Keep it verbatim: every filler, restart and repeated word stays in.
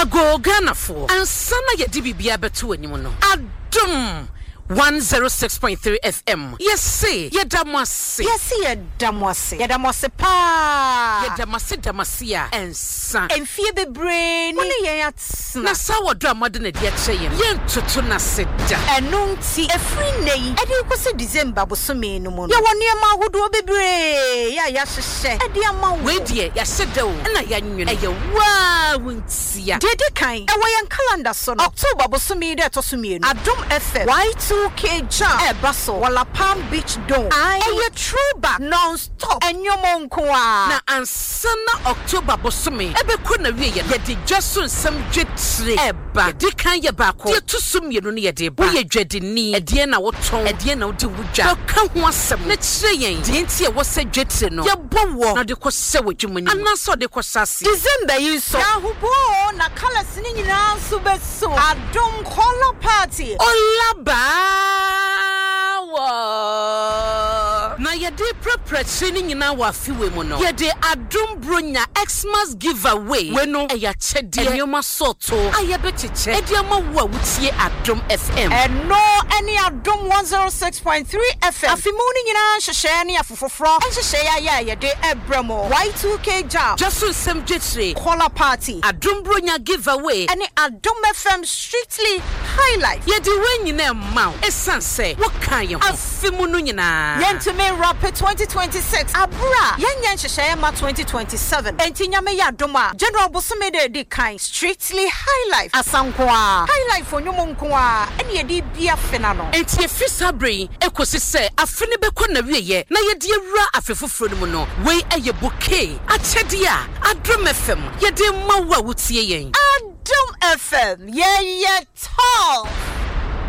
Ago Ghana for ansana ye di bibia beto anim no. Adom one oh six point three F M. Yes, say, Yedamasi. Yes, see, Yedamasi. Yedamasi pa. Yedamasi Damasia and son. And fear the brain. Only yats. Nasawa drama than a dear chain. Yen tutuna sit. And nunti a free name. And it was a December was so mean no more. Ya one year ma who do be brave. Ya yashe. And dear ma wait dear, ya said do. And I yan you. A wow won't see ya. Did the kind. A way and calendar son. October was so me that was me. Adom F M. Why two? Okay, jam. Eh, Basso. Walla Palm Beach Dome. And you throwback non-stop. And your monkoa. Na ansana October bosumi. Ebe kuna wiye. Yedi jasun some jetri. Eba. Yedi kan ye bako. Ye tusum ye nuni yedi ba. Uye jedi ni. Ediye na woton. Ediye na udi wuja. Waka huasem. Netre yen. Dienti ye wase jetri no. Ye bowo. Na deko sewe jumuni. Anaso deko sasi. December yuso. Ya hubo. Na kala sini na subeso. Adom kola party. Olaba. Na yede prepare training nyina wa fiwe mu no yede Adom Bronya Xmas giveaway we no eya chede enioma soto ayebetiche ediama wo wutie Adom F M and no any Adom one oh six point three F M afimuni nyina hwehwe ne afofofro enhwehwe ya ya yede ebramo Y two K jam just sem jetre kola party Adom Bronya giveaway any Adom F M strictly highlight yede we nyina ma esanse wo kan ye afimunu nyina yentime rapid twenty twenty-six abura yenyen hwehwe ma twenty twenty-seven entinyame ya doma general bosomede de kind strictly highlight asankoa highlight for nyomo nkoa ene yedi bia fena no enti efisa brain ekosi se afene beko na wieye na yedi ewura afefoforo no mu no we eye bouquet achede a Adom F M yedi mawa wutie yen Adom F M ye ye